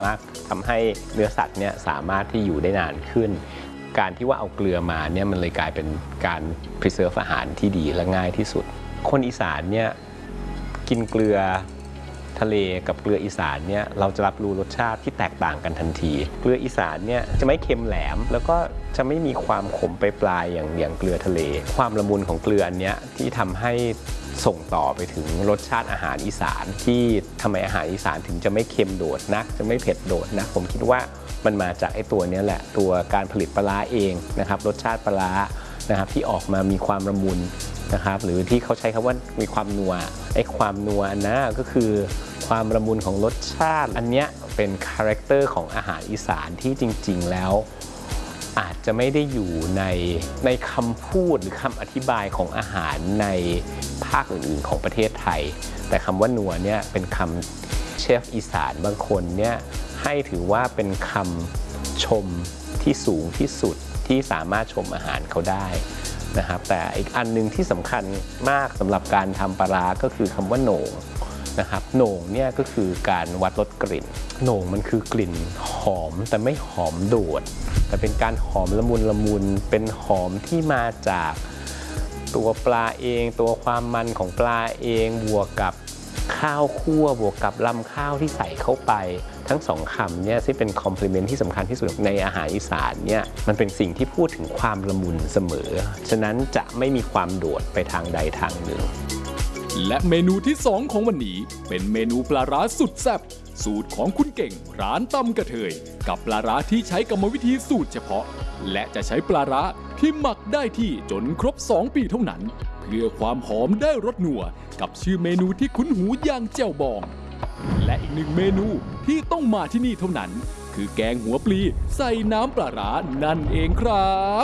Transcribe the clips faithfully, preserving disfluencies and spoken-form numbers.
มากทำให้เนื้อสัตว์เนี่ยสามารถที่อยู่ได้นานขึ้นการที่ว่าเอาเกลือมาเนี่ยมันเลยกลายเป็นการ preserve อาหารที่ดีและง่ายที่สุดคนอีสานเนี่ยกินเกลือทะเลกับเกลืออีสานเนี่ยเราจะรับรู้รสชาติที่แตกต่างกันทันทีเกลืออีสานเนี่ยจะไม่เค็มแหลมแล้วก็จะไม่มีความขมปลายๆอย่างอย่างเกลือทะเลความละมุนของเกลืออันเนี้ยที่ทำให้ส่งต่อไปถึงรสชาติอาหารอีสานที่ทำไมอาหารอีสานถึงจะไม่เค็มโดดนักจะไม่เผ็ดโดดนะผมคิดว่ามันมาจากไอ้ตัวนี้แหละตัวการผลิตปลาร้าเองนะครับรสชาติปลาร้านะครับที่ออกมามีความละมุนนะครับหรือที่เขาใช้คำว่ามีความนัวไอ้ความนัวนะก็คือความละมุนของรสชาติอันเนี้ยเป็นคาแรคเตอร์ของอาหารอีสานที่จริงๆแล้วอาจจะไม่ได้อยู่ในในคำพูดหรือคำอธิบายของอาหารในภาคอื่นๆของประเทศไทยแต่คำว่านัวเนี่ยเป็นคำเชฟอีสานบางคนเนี่ยให้ถือว่าเป็นคำชมที่สูงที่สุดที่สามารถชมอาหารเขาได้นะครับแต่อีกอันนึงที่สำคัญมากสำหรับการทำปลาร้าก็คือคำว่าโหน่งนะครับโหน่งเนี่ยก็คือการวัดรสกลิ่นโหน่งมันคือกลิ่นหอมแต่ไม่หอมโดดแต่เป็นการหอมละมุนละมุนเป็นหอมที่มาจากตัวปลาเองตัวความมันของปลาเองบวกกับข้าวคั่วบวกกับลำข้าวที่ใส่เข้าไปทั้งสองคำเนี่ยที่เป็นคอมพลีเมนต์ที่สำคัญที่สุดในอาหารอีสานเนี่ยมันเป็นสิ่งที่พูดถึงความละมุนเสมอฉะนั้นจะไม่มีความโดดไปทางใดทางหนึ่งและเมนูที่สองของวันนี้เป็นเมนูปลาร้าสุดแซ่บสูตรของคุณเก่งร้านตำกระเทยกับปลาร้าที่ใช้กรรมวิธีสูตรเฉพาะและจะใช้ปลาร้าที่หมักได้ที่จนครบสองปีเท่านั้นเพื่อความหอมได้รสนัวกับชื่อเมนูที่คุ้นหูอย่างแจ่วบองและอีกหนึ่งเมนูที่ต้องมาที่นี่เท่านั้นคือแกงหัวปลีใส่น้ำปลาร้านั่นเองครับ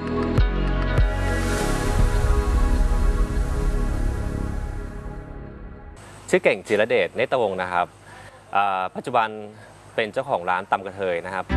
ชื่อเก่งจิรเดชเนตรวงศ์นะครับปัจจุบันเป็นเจ้าของร้านตำกระเทยนะครับ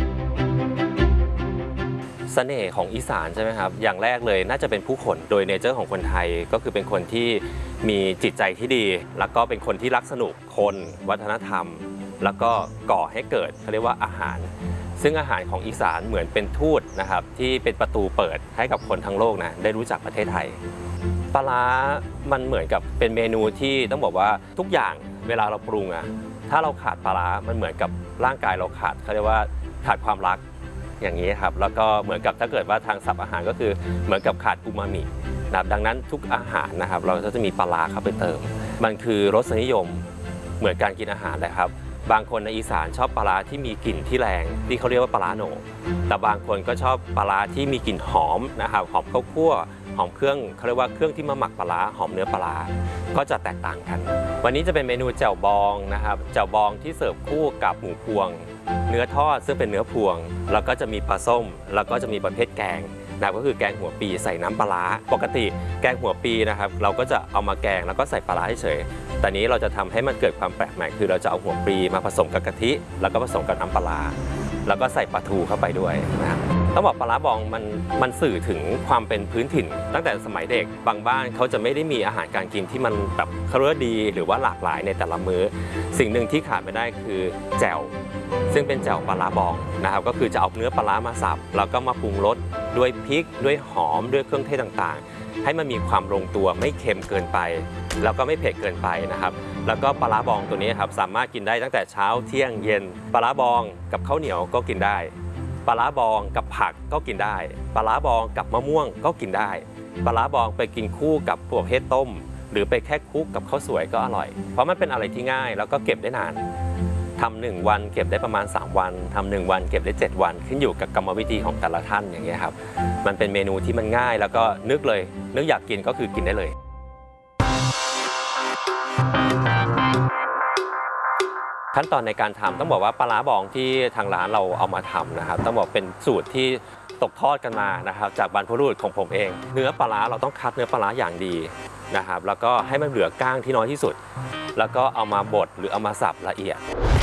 เสน่ห์ของอีสานใช่ไหมครับอย่างแรกเลยน่าจะเป็นผู้คนโดยเนเจอร์ของคนไทยก็คือเป็นคนที่มีจิตใจที่ดีแล้วก็เป็นคนที่รักสนุกคนวัฒนธรรมแล้วก็ก่อให้เกิดเขาเรียกว่าอาหารซึ่งอาหารของอีสานเหมือนเป็นทูตนะครับที่เป็นประตูเปิดให้กับคนทั้งโลกนะได้รู้จักประเทศไทยปลาร้ามันเหมือนกับเป็นเมนูที่ต้องบอกว่าทุกอย่างเวลาเราปรุงอะถ้าเราขาดปลาร้ามันเหมือนกับร่างกายเราขาดเขาเรียกว่าขาดความรักอย่างนี้ครับแล้วก็เหมือนกับถ้าเกิดว่าทางศัพท์อาหารก็คือเหมือนกับขาดอูมามินะครับดังนั้นทุกอาหารนะครับเราก็จะมีปลาร้าเข้าไปเติมมันคือรสนิยมเหมือนการกินอาหารแหละครับบางคนในอีสานชอบปลาร้าที่มีกลิ่นที่แรงที่เขาเรียกว่าปลาร้าโหน่งแต่บางคนก็ชอบปลาร้าที่มีกลิ่นหอมนะครับหอมข้าวคั่วหอมเครื่องเขาเรียกว่าเครื่องที่มาหมักปลาร้าหอมเนื้อปลาร้าก็จะแตกต่างกันวันนี้จะเป็นเมนูแจ่วบองนะครับแจ่วบองที่เสิร์ฟคู่กับหมูพวงเนื้อทอดซึ่งเป็นเนื้อพวงแล้วก็จะมีปลาส้มแล้วก็จะมีประเภทแกงนะก็คือแกงหัวปีใส่น้ำปลาร้าปกติแกงหัวปีนะครับเราก็จะเอามาแกงแล้วก็ใส่ปลาร้าเฉยแต่นี้เราจะทำให้มันเกิดความแปลกใหม่คือเราจะเอาหัวปีมาผสมกับกะทิแล้วก็ผสมกับน้ำปลาร้าแล้วก็ใส่ปลาทูเข้าไปด้วยนะครับต้องบอกปลาร้าบองมันมันสื่อถึงความเป็นพื้นถิ่นตั้งแต่สมัยเด็กบางบ้านเขาจะไม่ได้มีอาหารการกินที่มันแบบเขาเรียกว่าดีหรือว่าหลากหลายในแต่ละมื้อสิ่งหนึ่งที่ขาดไม่ได้คือแจ่วซึ่งเป็นแจ่วปลาร้าบองนะครับก็คือจะเอาเนื้อปลาร้ามาสับแล้วก็มาปรุงรสด้วยพริกด้วยหอมด้วยเครื่องเทศต่างๆให้มันมีความลงตัวไม่เค็มเกินไปแล้วก็ไม่เผ็ดเกินไปนะครับแล้วก็ปลาร้าบองตัวนี้ครับสามารถกินได้ตั้งแต่เช้าเที่ยงเย็นปลาร้าบองกับข้าวเหนียวก็กินได้ปลาร้าบองกับผักก็กินได้ปลาร้าบองกับมะม่วงก็กินได้ปลาร้าบองไปกินคู่กับพวกเห็ดต้มหรือไปแค่คลุกกับข้าวสวยก็อร่อยเพราะมันเป็นอะไรที่ง่ายแล้วก็เก็บได้นานทำหนึ่งวันเก็บได้ประมาณสามวันทำหนึ่งวันเก็บได้เจ็ดวันขึ้นอยู่กับกรรมวิธีของแต่ละท่านอย่างเงี้ยครับมันเป็นเมนูที่มันง่ายแล้วก็นึกเลยนึกอยากกินก็คือกินได้เลยขั้นตอนในการทำต้องบอกว่าปลาร้าบองที่ทางร้านเราเอามาทำนะครับต้องบอกเป็นสูตรที่ตกทอดกันมานะครับจากบรรพบุรุษของผมเองเนื้อปลาร้าเราต้องคัดเนื้อปลาร้าอย่างดีนะครับแล้วก็ให้มันเหลือก้างที่น้อยที่สุดแล้วก็เอามาบดหรือเอามาสับละเอียด